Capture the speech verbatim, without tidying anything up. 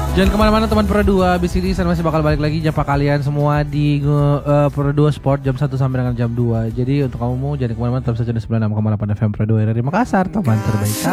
Jangan kemana-mana teman Pro dua. Abis ini saya masih bakal balik lagi jumpa kalian semua di uh, Pro dua Sport jam satu sampai dengan jam dua. Jadi untuk kamu jangan kemana-mana, tetap saja di sembilan puluh enam koma delapan F M Pro dua R R I Makassar, teman terbaik.